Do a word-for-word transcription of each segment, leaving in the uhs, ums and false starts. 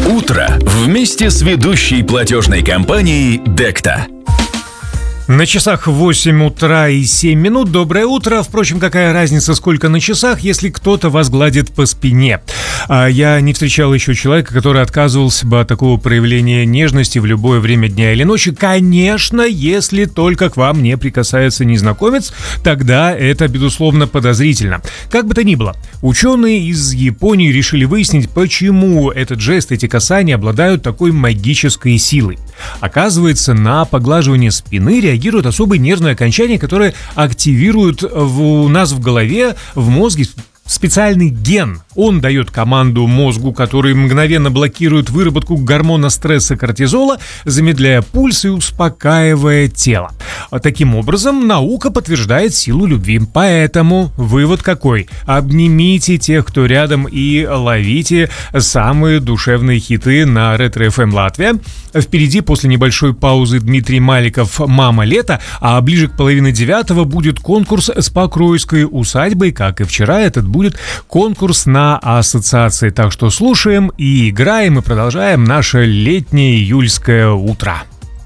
Утро вместе с ведущей платежной компанией Декта. На часах восемь утра и семь минут. Доброе утро. Впрочем, какая разница, сколько на часах, если кто-то вас гладит по спине? А я не встречал еще человека, который отказывался бы от такого проявления нежности в любое время дня или ночи. Конечно, если только к вам не прикасается незнакомец, тогда это, безусловно, подозрительно. Как бы то ни было, ученые из Японии решили выяснить, почему этот жест, эти касания обладают такой магической силой. Оказывается, на поглаживание спины реагируют особые нервные окончания, которые активируют в, у нас в голове, в мозге специальный ген. Он дает команду мозгу, который мгновенно блокирует выработку гормона стресса кортизола, замедляя пульс и успокаивая тело. Таким образом, наука подтверждает силу любви. Поэтому вывод какой? Обнимите тех, кто рядом, и ловите самые душевные хиты на Ретро-эф эм Латвия. Впереди после небольшой паузы Дмитрий Маликов «Мама лето», а ближе к половине девятого будет конкурс с Покровской усадьбой. Как и вчера, этот будет конкурс на ассоциации. Так что слушаем и играем, и продолжаем наше летнее июльское утро.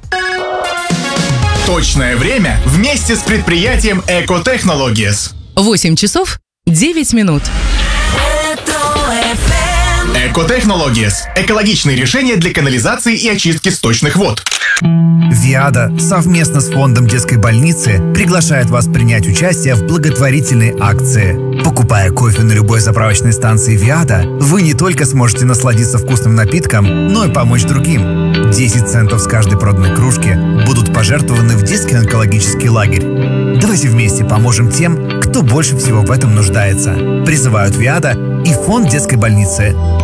Точное время вместе с предприятием Eco-Technologies. восемь часов девять минут. Eco-Technologies – экологичные решения для канализации и очистки сточных вод. Виада совместно с фондом детской больницы приглашает вас принять участие в благотворительной акции. Покупая кофе на любой заправочной станции Виада, вы не только сможете насладиться вкусным напитком, но и помочь другим. десять центов с каждой проданной кружки будут пожертвованы в детский онкологический лагерь. Давайте вместе поможем тем, кто больше всего в этом нуждается. Призывают Виада и фонд детской больницы.